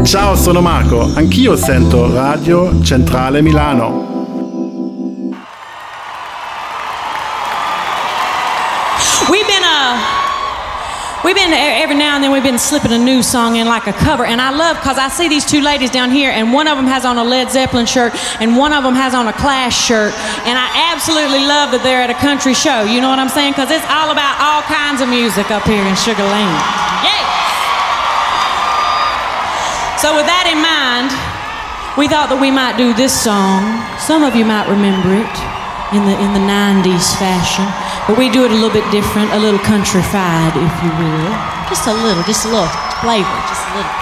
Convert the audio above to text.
Ciao, sono Marco, anch'io sento Radio Centrale Milano. We've been every now and then we've been slipping a new song in like a cover, and I love because I see these two ladies down here, and one of them has on a Led Zeppelin shirt and one of them has on a Clash shirt, and I absolutely love that they're at a country show. You know what I'm saying? Because it's all about all kinds of music up here in Sugar Land. Yay! So with that in mind, we thought that we might do this song. Some of you might remember it in the 90s fashion, but we do it a little bit different, a little countrified, if you will. Just a little flavor, just a little.